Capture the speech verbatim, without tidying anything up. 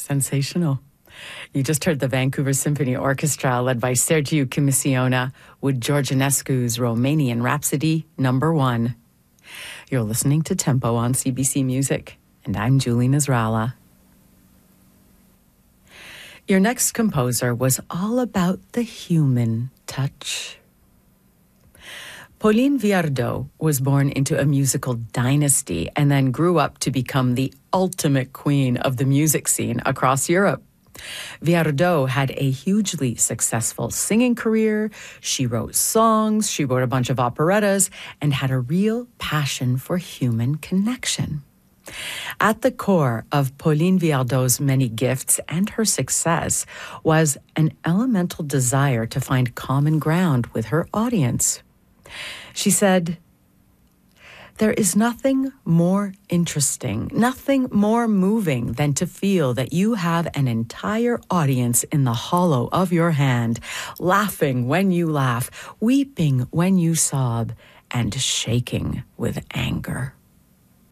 Sensational. You just heard the Vancouver Symphony Orchestra, led by Sergiu Chimissiona, with Georginescu's Romanian Rhapsody number one. You're listening to Tempo on C B C Music, and I'm Julie Nasrallah. Your next composer was all about the human touch. Pauline Viardot was born into a musical dynasty and then grew up to become the ultimate queen of the music scene across Europe. Viardot had a hugely successful singing career. She wrote songs, she wrote a bunch of operettas, and had a real passion for human connection. At the core of Pauline Viardot's many gifts and her success was an elemental desire to find common ground with her audience. She said, "There is nothing more interesting, nothing more moving than to feel that you have an entire audience in the hollow of your hand, laughing when you laugh, weeping when you sob, and shaking with anger."